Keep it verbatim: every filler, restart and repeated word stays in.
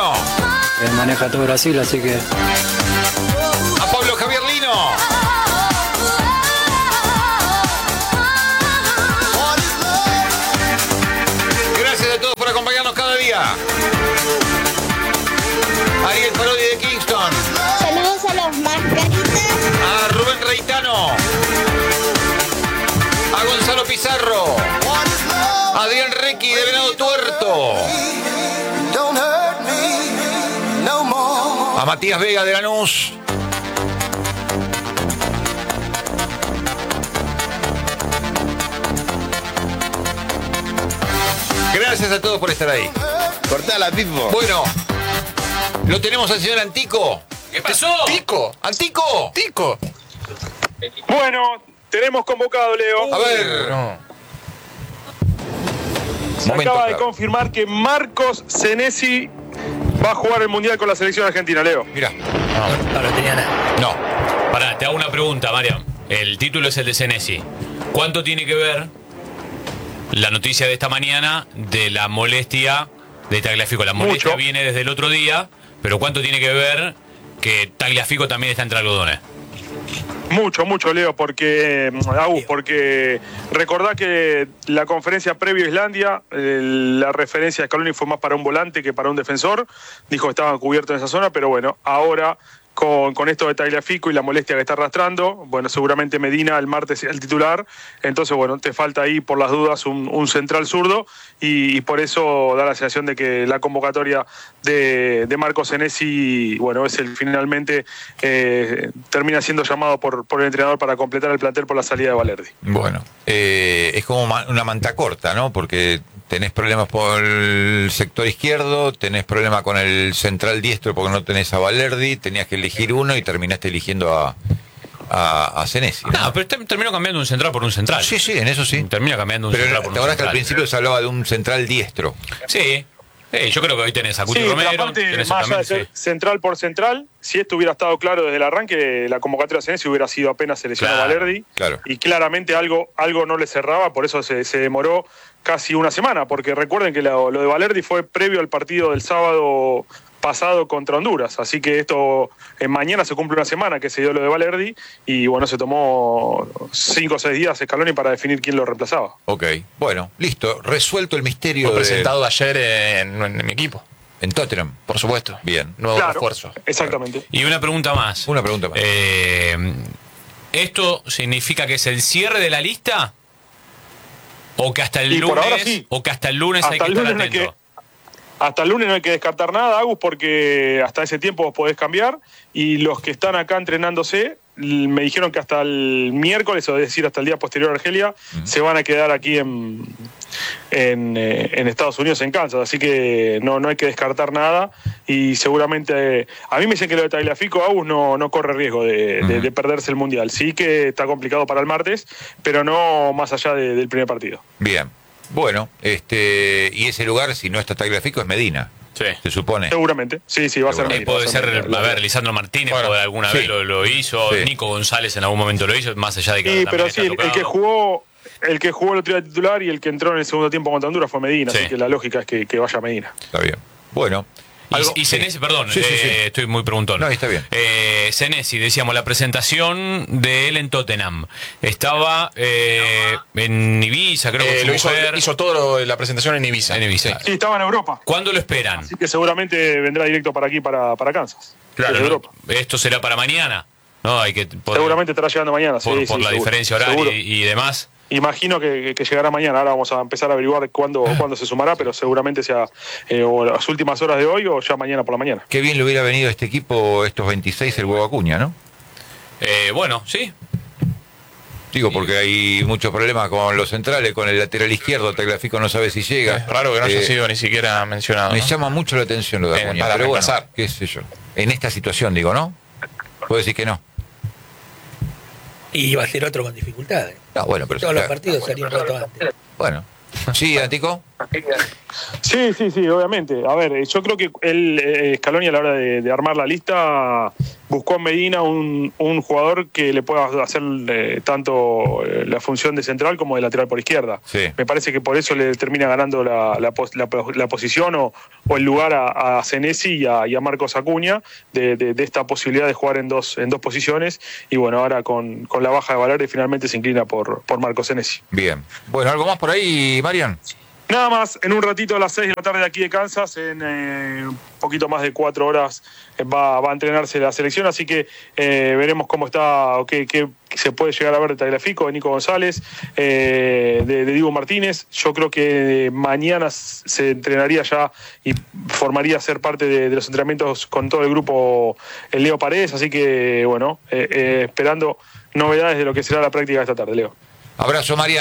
Bueno. Él maneja todo Brasil, así que... A Pablo Javier Lino. Gracias a todos por acompañarnos cada día. Ariel Parodi de Kingston. Saludos a los mascaritas. A Rubén Reitano. A Gonzalo Pizarro. A Adrián Requi de Venado Tuerto. A Matías Vega de Lanús. Gracias a todos por estar ahí. Cortala, Pipo. Bueno, lo tenemos al señor Antico. ¿Qué pasó? Tico, Antico. Tico. Bueno, tenemos convocado, Leo. A ver. No. Se Momento acaba de clave. confirmar que Marcos Senesi va a jugar el Mundial con la selección argentina, Leo. Mirá. No, no tenía nada. No. Pará, te hago una pregunta, Mariam. El título es el de Senesi. ¿Cuánto tiene que ver la noticia de esta mañana de la molestia de Tagliafico? La molestia Mucho. viene desde el otro día, pero ¿cuánto tiene que ver que Tagliafico también está entre algodones? Mucho, mucho, Leo, porque, Agus, porque recordá que la conferencia previo a Islandia, eh, la referencia de Scaloni fue más para un volante que para un defensor. Dijo que estaban cubiertos en esa zona, pero bueno, ahora con, con esto de Tagliafico y la molestia que está arrastrando, bueno, seguramente Medina el martes será el titular. Entonces, bueno, te falta ahí por las dudas un, un central zurdo y, y por eso da la sensación de que la convocatoria de, de Marcos Senesi, bueno, es el finalmente eh, termina siendo llamado por, por el entrenador para completar el plantel por la salida de Valerdi. Bueno, eh, es como ma- una manta corta, ¿no? Porque tenés problemas por el sector izquierdo, tenés problemas con el central diestro porque no tenés a Valerdi, tenías que elegir uno y terminaste eligiendo a, a, a Senesi, ¿no? No, pero te- terminó cambiando un central por un central. Sí, sí, en eso sí. Termina cambiando un Pero central por un te acordás que al central. principio se hablaba de un central diestro. Sí. Sí, yo creo que hoy tenés a Cuti Sí, pero Romero. aparte, tenés más allá de también, ser sí. central por central, si esto hubiera estado claro desde el arranque, la convocatoria de Senesi hubiera sido apenas seleccionado Claro, Valerdi. claro. Y claramente algo, algo no le cerraba, por eso se, se demoró casi una semana, porque recuerden que lo, lo de Valerdi fue previo al partido del sábado pasado contra Honduras, así que esto en mañana se cumple una semana que se dio lo de Valerdi y bueno, se tomó cinco o seis días Scaloni para definir quién lo reemplazaba. Ok, bueno, listo, resuelto el misterio Fue de- presentado ayer en, en mi equipo, en Tottenham. por supuesto. Bien. Nuevo Claro, refuerzo. exactamente. Y una pregunta más. Una pregunta más. Eh, ¿Esto significa que es el cierre de la lista? ¿O que hasta el Y por lunes, ahora sí. o que hasta el lunes hay Hasta que el estar lunes no hay atento? que- Hasta el lunes no hay que descartar nada, Agus, porque hasta ese tiempo vos podés cambiar. Y los que están acá entrenándose, l- me dijeron que hasta el miércoles, o es decir, hasta el día posterior a Argelia, se van a quedar aquí en, en, eh, en Estados Unidos, en Kansas. Así que no, no hay que descartar nada. Y seguramente, eh, a mí me dicen que lo de Tagliafico, Agus, no, no corre riesgo de, de- de perderse el Mundial. Sí que está complicado para el martes, pero no más allá de- del primer partido. Bien. Bueno, este y ese lugar, si no está Tagliafico, es Medina. Sí. Se supone. Seguramente. Sí, sí, va a ser Eh, Medina, va puede a ser, Medina. a ver, Lisandro Martínez Bueno, puede alguna sí. vez lo, lo hizo, Sí. Nico González en algún momento lo hizo, más allá de que Sí, también pero está sí, el, el tocado. que jugó el que jugó el otro día titular y el que entró en el segundo tiempo contra Honduras fue Medina, Sí. así que la lógica es que, que vaya Medina. Está bien. Bueno. algo- Y, y Senesi, sí. perdón, Sí, sí, eh, sí. estoy muy preguntón. No, está bien. Eh, Senesi, decíamos, la presentación de él en Tottenham. Estaba eh, en Ibiza, creo que Eh, con lo su hizo, mujer. hizo todo lo- la presentación en Ibiza. En Ibiza. Sí, estaba en Europa, ¿Cuándo lo esperan? así que seguramente vendrá directo para aquí, para, para Kansas. Claro, desde ¿no? Europa. Esto será para mañana. No, hay que por, Seguramente estará llegando mañana, por, sí, por sí, la seguro, diferencia horaria seguro. y, y demás. Imagino que, que llegará mañana, ahora vamos a empezar a averiguar cuándo, cuándo se sumará, pero seguramente sea eh, o las últimas horas de hoy o ya mañana por la mañana. Qué bien le hubiera venido a este equipo, estos veintiséis, el huevo Acuña, ¿no? Eh, bueno, sí. Digo, porque hay muchos problemas con los centrales, con el lateral izquierdo, Tagliafico no sabe si llega. Es raro que no haya Eh, sido ni siquiera mencionado. Me ¿no? llama mucho la atención lo de Eh, Acuña, para pero bueno, reemplazar. qué sé yo. En esta situación, digo, ¿no? Puedo decir que no. Y va a ser otro con dificultades. No, bueno, pero... Todos los partidos salían un rato antes. Bueno. Sí, Antico. Sí, sí, sí, obviamente. A ver, yo creo que el eh, Scaloni a la hora de, de armar la lista buscó en Medina un, un jugador que le pueda hacer eh, tanto eh, la función de central como de lateral por izquierda. Sí. Me parece que por eso le termina ganando la, la, pos, la, la posición o, o el lugar a, a Senesi y a, y a Marcos Acuña de, de, de esta posibilidad de jugar en dos, en dos posiciones. Y bueno, ahora con, con la baja de Valerde finalmente se inclina por, por Marcos Senesi. Bien. Bueno, ¿algo más por ahí, Marian? Nada más, en un ratito a las seis de la tarde de aquí de Kansas, en eh, un poquito más de cuatro horas eh, va, va a entrenarse la selección, así que eh, veremos cómo está o qué, qué se puede llegar a ver de Tagliafico, de Nico González, eh, de, de Diego Martínez. Yo creo que mañana se entrenaría ya y formaría ser parte de, de los entrenamientos con todo el grupo el Leo Paredes, así que bueno, eh, eh, esperando novedades de lo que será la práctica de esta tarde, Leo. Abrazo, Marian.